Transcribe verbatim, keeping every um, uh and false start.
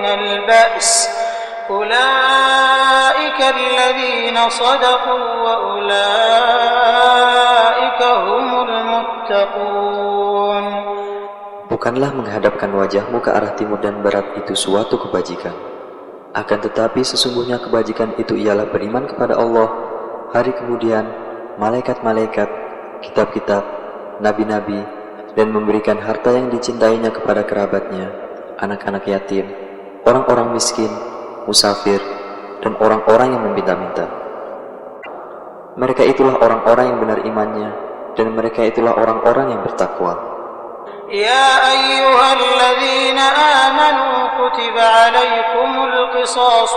البأس أولئك الذين صدقوا وأولئك هم المتقون. Bukanlah menghadapkan wajahmu ke arah timur dan barat itu suatu kebajikan. Akan tetapi sesungguhnya kebajikan itu ialah beriman kepada Allah, hari kemudian, malaikat-malaikat, kitab-kitab, nabi-nabi, dan memberikan harta yang dicintainya kepada kerabatnya, anak-anak yatim, orang-orang miskin, musafir, dan orang-orang yang meminta-minta. Mereka itulah orang-orang yang benar imannya, dan mereka itulah orang-orang yang bertakwa. يا أيها الذين آمنوا كتب عليكم القصاص